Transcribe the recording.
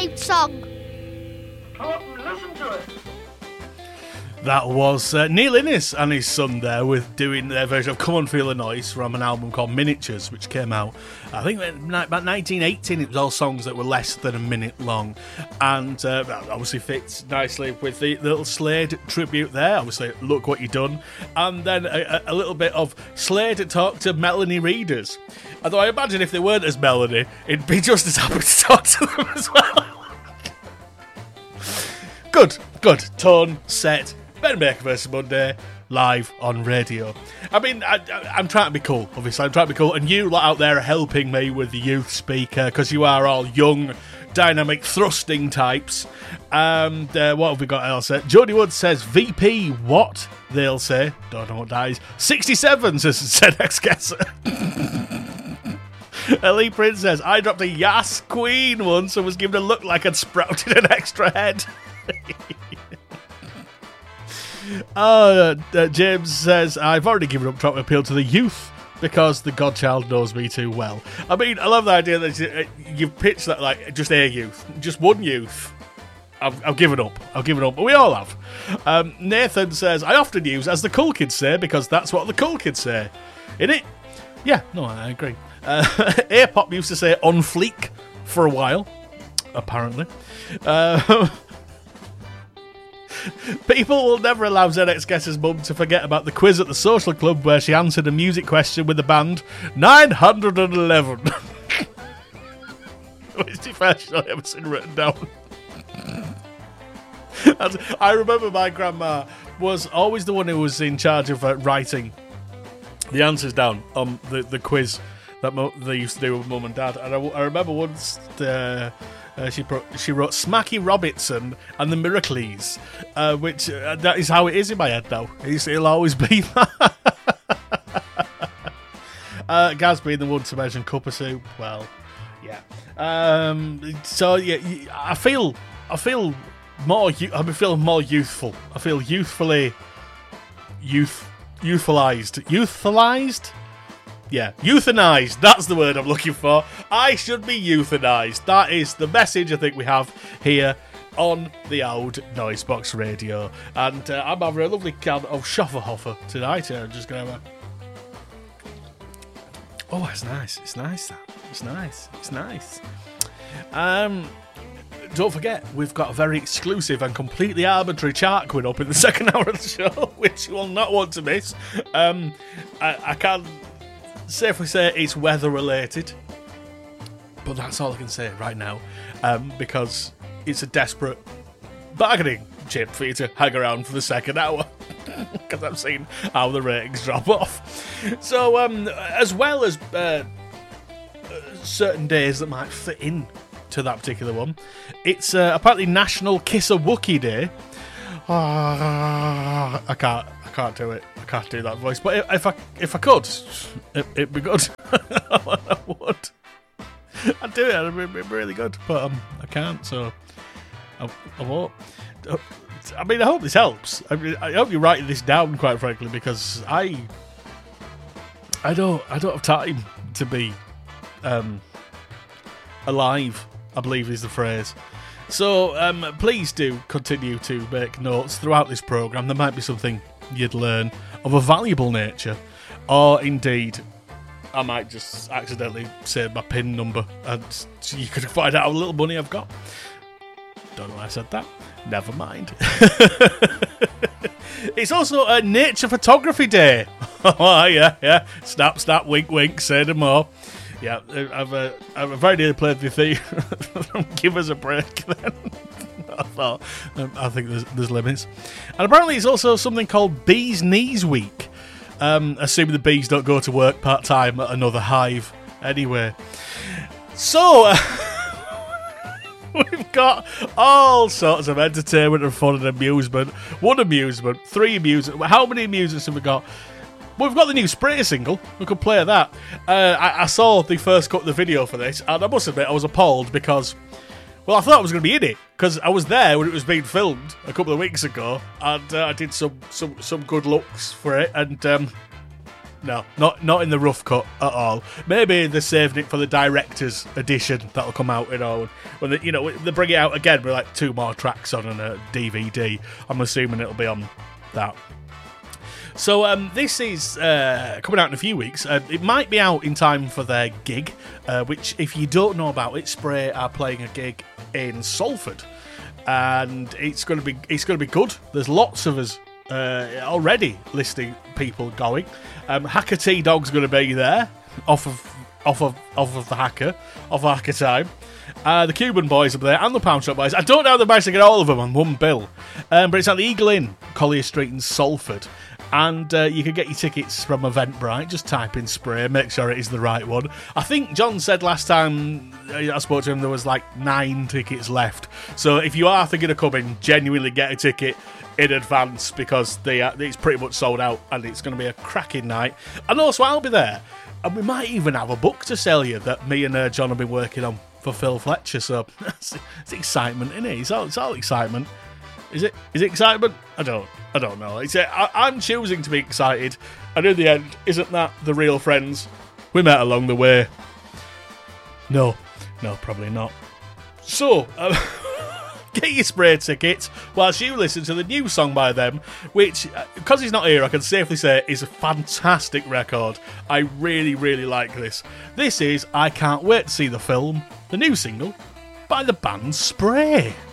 saved song. Come up and listen to it. That was Neil Innes and his son there with doing their version of Come On Feel the Noise from an album called Miniatures, which came out, I think, about 1918. It was all songs that were less than a minute long. And that obviously fits nicely with the little Slade tribute there. Obviously, Look What You Done. And then a little bit of Slade talk to Melanie readers. Although I imagine if they weren't as Melanie, it'd be just as happy to talk to them as well. Good. Tone set. Ben Baker versus Monday, live on radio. I mean, I'm trying to be cool, obviously. I'm trying to be cool. And you lot out there are helping me with the youth speaker because you are all young, dynamic, thrusting types. And what have we got else? Jodie Wood says, VP, what? They'll say. Don't know what that is. 67, said ex-guesser. Ellie Prince says, I dropped a Yas Queen once and was given a look like I'd sprouted an extra head. James says, I've already given up trying to appeal to the youth because the godchild knows me too well. I mean, I love the idea that you've pitched that like just a youth, just one youth. I've given up. But we all have. Nathan says, I often use as the cool kids say because that's what the cool kids say. Innit? Yeah, no, I agree. A-pop used to say on fleek for a while, apparently. People will never allow ZX Guesser's mum to forget about the quiz at the social club where she answered a music question with the band 911. Which the first I've ever seen written down. I remember my grandma was always the one who was in charge of writing the answers down on the quiz that they used to do with mum and dad. And I remember once she wrote Smacky Robertson and the Miracles, which that is how it is in my head now. It'll always be that. Gaz being the one to mention cup of soup. Well, yeah. So yeah, I feel more. I'm feeling more youthful. I feel youthfulized. Yeah, euthanized. That's the word I'm looking for. I should be euthanized. That is the message I think we have here on the old Noisebox Radio. And I'm having a lovely can of Schofferhofer tonight. I'm just going to have a... Oh, it's nice. It's nice, that. It's nice. Don't forget, we've got a very exclusive and completely arbitrary chart coming up in the second hour of the show, which you will not want to miss. I can't safely say it's weather related, but that's all I can say right now, because it's a desperate bargaining chip for you to hang around for the second hour, because I've seen how the ratings drop off. So as well as certain days that might fit in to that particular one, it's apparently National Kiss a Wookiee Day. I can't do it. I can't do that voice. But if I could, it'd be good. I would. I'd do it. It'd be really good. But I can't, so I won't. I mean, I hope this helps. I mean, I hope you're writing this down, quite frankly, because I don't have time to be alive, I believe is the phrase. So please do continue to make notes throughout this programme. There might be something you'd learn of a valuable nature, or indeed I might just accidentally say my PIN number and you could find out how little money I've got. Don't know why I said that. Never mind. It's also a Nature Photography Day. Oh, yeah. Snap, snap, wink, wink, say no more. Yeah, I've very nearly played the theme. Give us a break then. I think there's limits. And apparently it's also something called Bees Knees Week. Assuming the bees don't go to work part-time at another hive. Anyway. So, we've got all sorts of entertainment and fun and amusement. One amusement, three amusement. How many amusements have we got? Well, we've got the new Spray single. We could play that. I saw the first cut of the video for this, and I must admit I was appalled because, well, I thought I was going to be in it because I was there when it was being filmed a couple of weeks ago, and I did some good looks for it, and not in the rough cut at all. Maybe they're saving it for the director's edition that'll come out, when they bring it out again with like 2 more tracks on and a DVD. I'm assuming it'll be on that. So this is coming out in a few weeks. It might be out in time for their gig, which, if you don't know about it, Spray are playing a gig in Salford, and it's going to be good. There's lots of us already listing people going. Hacker T-Dog's going to be there off of the Hacker Time. The Cuban Boys will be there, and the Pound Shop Boys. I don't know how they managed to get all of them on one bill, but it's at the Eagle Inn, Collier Street in Salford. And you can get your tickets from Eventbrite. Just type in Spray, make sure it is the right one. I think John said last time I spoke to him there was like 9 tickets left. So if you are thinking of coming, genuinely get a ticket in advance, because it's pretty much sold out, and it's going to be a cracking night. And also I'll be there, and we might even have a book to sell you that me and John have been working on for Phil Fletcher. So it's excitement, isn't it? It's all excitement. Is it excitement? I don't know. I'm choosing to be excited, and in the end, isn't that the real friends we met along the way? No, probably not. So, get your Spray tickets whilst you listen to the new song by them, which, because he's not here, I can safely say is a fantastic record. I really, really like this. This is I Can't Wait to See the Film, the new single by the band Spray.